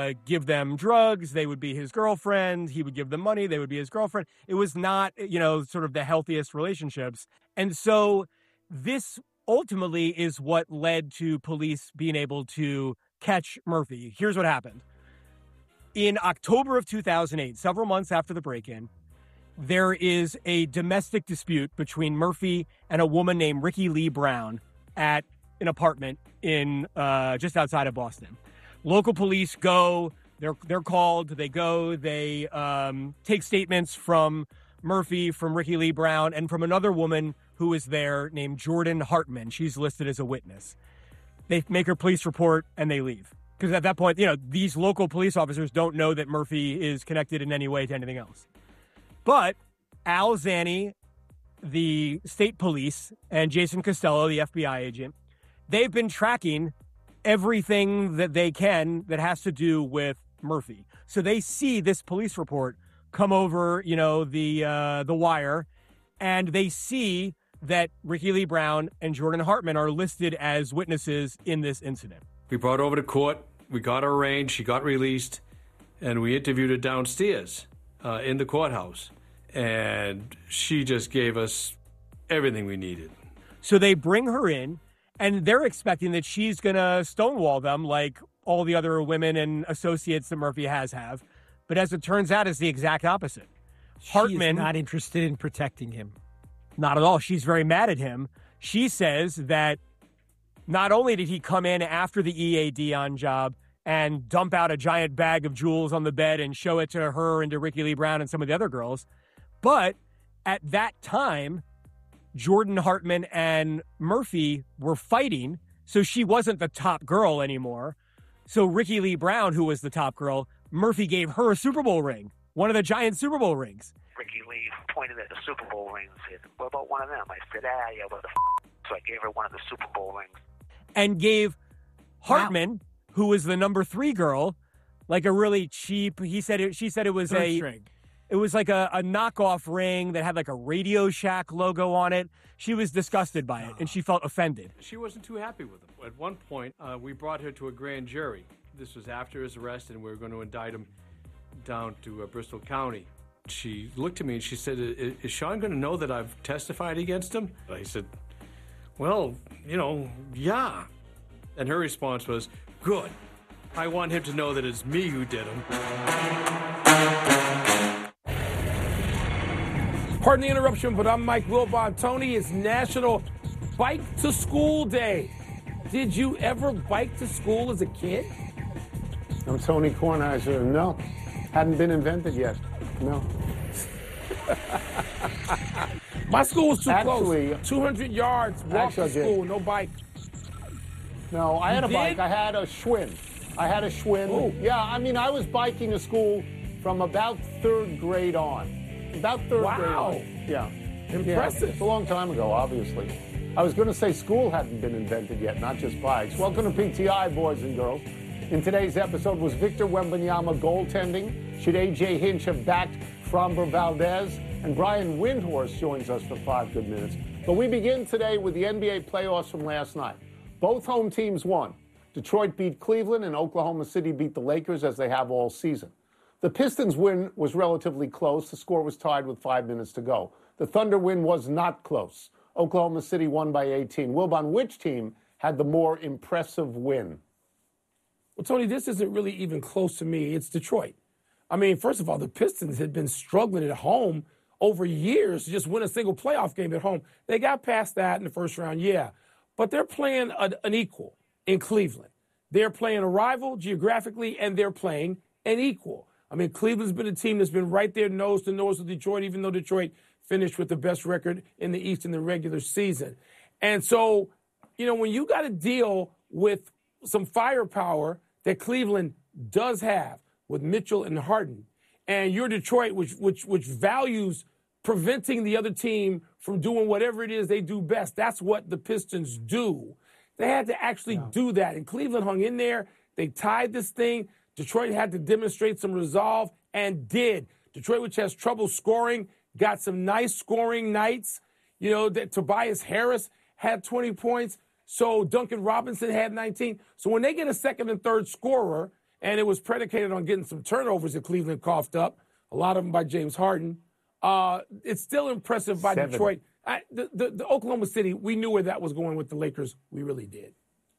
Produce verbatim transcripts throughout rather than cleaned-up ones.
uh, give them drugs. They would be his girlfriend. He would give them money. They would be his girlfriend. It was not, you know, sort of the healthiest relationships. And so this ultimately is what led to police being able to catch Murphy. Here's what happened. In October of two thousand eight, several months after the break-in, there is a domestic dispute between Murphy and a woman named Ricky Lee Brown at an apartment in uh, just outside of Boston. Local police go, they're they're called, they go, they um, take statements from Murphy, from Ricky Lee Brown, and from another woman who is there named Jordan Hartman. She's listed as a witness. They make her police report and they leave. Because at that point, you know, these local police officers don't know that Murphy is connected in any way to anything else. But Al Zanni, the state police, and Jason Costello, the F B I agent, they've been tracking everything that they can that has to do with Murphy. So they see this police report come over, you know, the uh, the wire, and they see that Ricky Lee Brown and Jordan Hartman are listed as witnesses in this incident. We brought her over to court. We got her arraigned. She got released, and we interviewed her downstairs uh, in the courthouse. And she just gave us everything we needed. So they bring her in, and they're expecting that she's going to stonewall them like all the other women and associates that Murphy has have. But as it turns out, it's the exact opposite. Hartman, she's not interested in protecting him. Not at all. She's very mad at him. She says that not only did he come in after the E A D on job and dump out a giant bag of jewels on the bed and show it to her and to Ricky Lee Brown and some of the other girls, but at that time, Jordan Hartman and Murphy were fighting, so she wasn't the top girl anymore. So Ricky Lee Brown, who was the top girl, Murphy gave her a Super Bowl ring, one of the giant Super Bowl rings. Ricky Lee pointed at the Super Bowl ring and said, "What about one of them?" I said, "Ah, yeah, what the f-?" So I gave her one of the Super Bowl rings. And gave Hartman, wow. who was the number three girl, like a really cheap, he said it, she said it was Third a, string. It was like a, a knockoff ring that had like a Radio Shack logo on it. She was disgusted by it, and she felt offended. She wasn't too happy with him. At one point, uh, we brought her to a grand jury. This was after his arrest, and we were going to indict him down to uh, Bristol County. She looked at me and she said, "Is Sean going to know that I've testified against him?" I said, "Well, you know, yeah." And her response was, "Good. I want him to know that it's me who did him." Pardon the interruption, but I'm Mike Wilbon. Tony, it's National Bike to School Day. Did you ever bike to school as a kid? I'm Tony Kornheiser. No, hadn't been invented yet. No. My school was too actually, close. two hundred yards, walk to school, no bike. No, I you had a did? bike. I had a Schwinn. I had a Schwinn. Oh. Yeah, I mean, I was biking to school from about third grade on. About third wow. grade on. Yeah. Impressive. Yeah, it's a long time ago, obviously. I was going to say school hadn't been invented yet, not just bikes. Welcome to P T I, boys and girls. In today's episode, was Victor Wembanyama goaltending? Should A J Hinch have backed Framber Valdez? And Brian Windhorst joins us for five good minutes. But we begin today with the N B A playoffs from last night. Both home teams won. Detroit beat Cleveland and Oklahoma City beat the Lakers, as they have all season. The Pistons win was relatively close. The score was tied with five minutes to go. The Thunder win was not close. Oklahoma City won by eighteen. Wilbon, which team had the more impressive win? Well, Tony, this isn't really even close to me. It's Detroit. I mean, first of all, the Pistons had been struggling at home over years to just win a single playoff game at home. They got past that in the first round, yeah. But they're playing a, an equal in Cleveland. They're playing a rival geographically, and they're playing an equal. I mean, Cleveland's been a team that's been right there nose to nose with Detroit, even though Detroit finished with the best record in the East in the regular season. And so, you know, when you got to deal with some firepower that Cleveland does have with Mitchell and Harden, and you're Detroit, which which which values preventing the other team from doing whatever it is they do best. That's what the Pistons do. They had to actually yeah. do that. And Cleveland hung in there. They tied this thing. Detroit had to demonstrate some resolve and did. Detroit, which has trouble scoring, got some nice scoring nights. You know, that Tobias Harris had twenty points. So Duncan Robinson had nineteen. So when they get a second and third scorer, and it was predicated on getting some turnovers that Cleveland coughed up, a lot of them by James Harden. Uh, it's still impressive by Seven. Detroit. I, the, the, the Oklahoma City, we knew where that was going with the Lakers. We really did.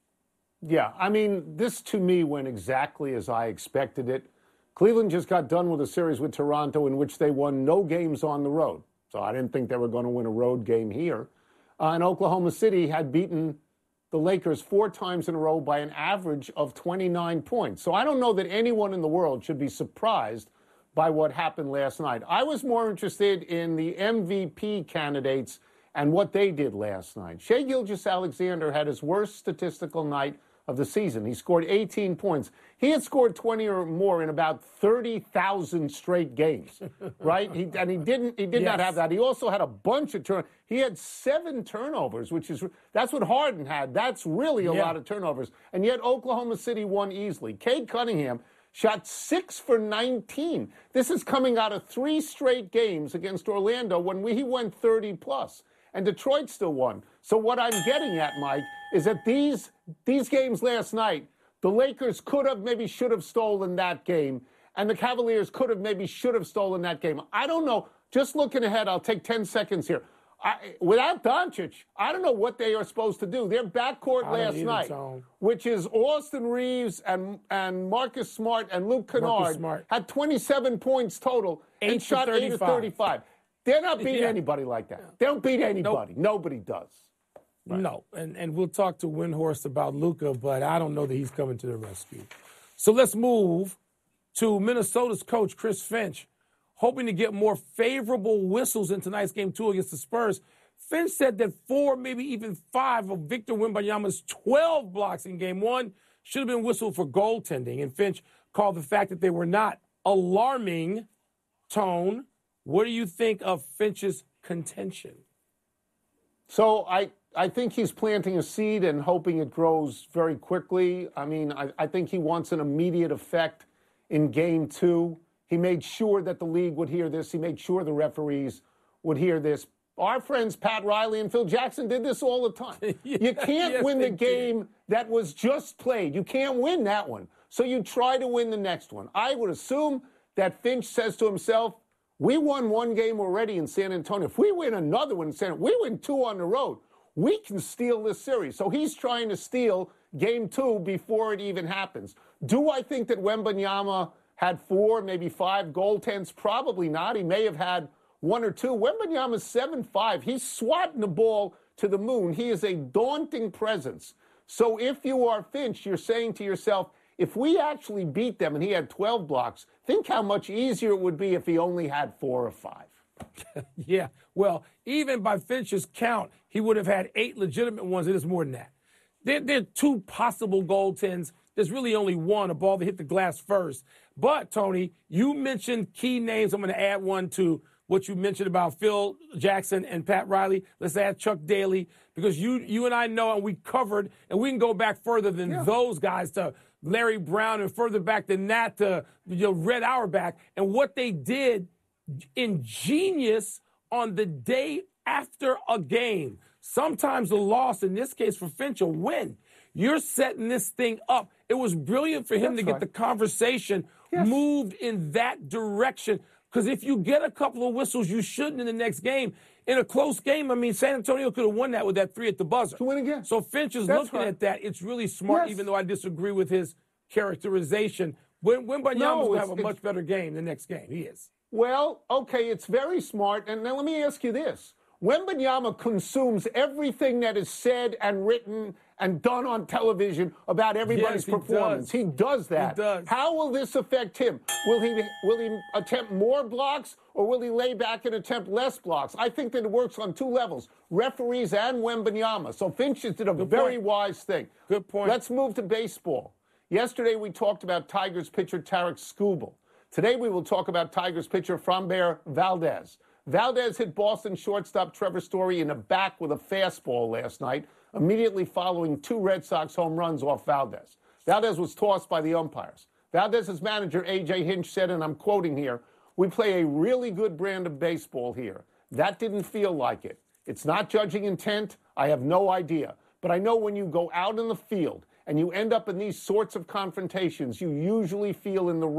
Yeah, I mean, this to me went exactly as I expected it. Cleveland just got done with a series with Toronto in which they won no games on the road. So I didn't think they were going to win a road game here. Uh, and Oklahoma City had beaten the Lakers four times in a row by an average of twenty-nine points. So I don't know that anyone in the world should be surprised by what happened last night. I was more interested in the M V P candidates and what they did last night. Shai Gilgeous-Alexander had his worst statistical night of the season. He scored eighteen points. He had scored twenty or more in about thirty thousand straight games, right? He, and he didn't. He did Yes. not have that. He also had a bunch of turn. He had seven turnovers, which is that's what Harden had. That's really a Yeah. lot of turnovers. And yet Oklahoma City won easily. Cade Cunningham shot six for nineteen. This is coming out of three straight games against Orlando when we, he went thirty plus. And Detroit still won. So what I'm getting at, Mike, is that these these games last night, the Lakers could have, maybe should have stolen that game, and the Cavaliers could have, maybe should have stolen that game. I don't know. Just looking ahead, I'll take ten seconds here. I, without Doncic, I don't know what they are supposed to do. Their backcourt I don't last either, night, Tone. which is Austin Reeves and, and Marcus Smart and Luke Kennard, Smart. had twenty-seven points total Eight and for shot eight of thirty-five. thirty-five. They're not beating Yeah. anybody like that. They don't beat anybody. Nobody does. No, and, and we'll talk to Windhorst about Luka, but I don't know that he's coming to the rescue. So let's move to Minnesota's coach, Chris Finch, hoping to get more favorable whistles in tonight's game two against the Spurs. Finch said that four, maybe even five of Victor Wembanyama's twelve blocks in game one should have been whistled for goaltending, and Finch called the fact that they were not alarming. Tone, what do you think of Finch's contention? So I, I think he's planting a seed and hoping it grows very quickly. I mean, I, I think he wants an immediate effect in game two. He made sure that the league would hear this. He made sure the referees would hear this. Our friends Pat Riley and Phil Jackson did this all the time. Yeah, you can't yes, win the they game did. that was just played. You can't win that one. So you try to win the next one. I would assume that Finch says to himself, we won one game already in San Antonio. If we win another one in San Antonio, we win two on the road, we can steal this series. So he's trying to steal game two before it even happens. Do I think that Wembanyama had four, maybe five goaltends? Probably not. He may have had one or two. Wembanyama's seven five. He's swatting the ball to the moon. He is a daunting presence. So if you are Finch, you're saying to yourself, if we actually beat them and he had twelve blocks, think how much easier it would be if he only had four or five. Yeah, well, even by Finch's count, he would have had eight legitimate ones. It is more than that. There, there are two possible goaltends. There's really only one, a ball that hit the glass first. But, Tony, you mentioned key names. I'm going to add one to what you mentioned about Phil Jackson and Pat Riley. Let's add Chuck Daly, because you you and I know, and we covered, and we can go back further than Yeah. those guys to Larry Brown and further back than that to you know, Red Auerbach, and what they did ingenious on the day after a game. Sometimes a loss, in this case for Finch, a win. You're setting this thing up. It was brilliant for him That's to get right. the conversation Yes. moved in that direction. Because if you get a couple of whistles, you shouldn't in the next game. In a close game, I mean, San Antonio could have won that with that three at the buzzer. To win again. So Finch is That's looking right. at that. It's really smart, Yes. even though I disagree with his characterization. When Wembanyama No, will it's- have a it's- much better game the next game. He is. Well, okay, it's very smart. And now let me ask you this. Wembanyama consumes everything that is said and written and done on television about everybody's Yes, he performance. does. He does that. He does. How will this affect him? Will he will he attempt more blocks, or will he lay back and attempt less blocks? I think that it works on two levels, referees and Wembanyama. So Finch did a Good very point. wise thing. Good point. Let's move to baseball. Yesterday we talked about Tigers pitcher Tarek Skubal. Today we will talk about Tigers pitcher Framber Valdez. Valdez hit Boston shortstop Trevor Story in the back with a fastball last night, immediately following two Red Sox home runs off Valdez. Valdez was tossed by the umpires. Valdez's manager, A J Hinch, said, and I'm quoting here, "We play a really good brand of baseball here. That didn't feel like it. It's not judging intent. I have no idea. But I know when you go out in the field and you end up in these sorts of confrontations, you usually feel in the